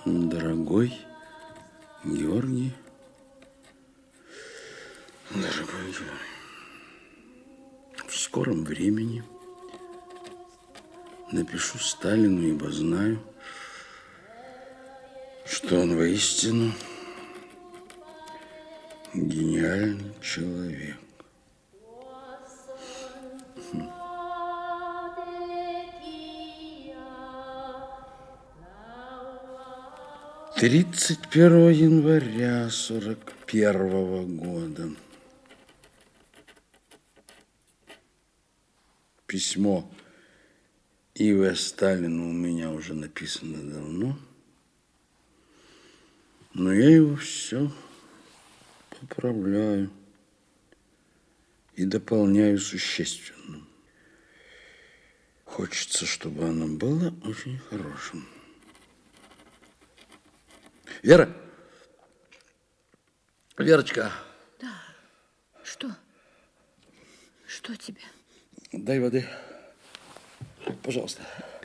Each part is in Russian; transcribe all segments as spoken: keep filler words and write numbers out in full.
Дорогой Георгий, дорогой Георгий, в скором времени напишу Сталину, ибо знаю, что он воистину гениальный человек. тридцать первого января сорок первого года. Письмо И В Сталину у меня уже написано давно, но я его все поправляю и дополняю существенно. Хочется, чтобы оно было очень хорошим. Вера! Верочка! Да. Что? Что тебе? Дай воды. Пожалуйста.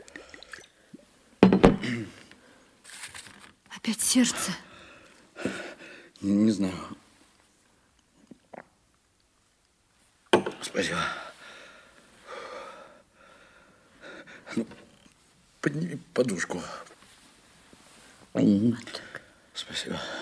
Опять сердце? Не, не знаю. Спасибо. Ну, подними подушку. Вот так. Спасибо.